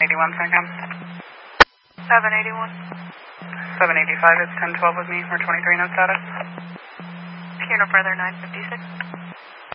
81, Sancom. 781. 785, it's 1012 with me. We're 23 no status. Here no further, 956.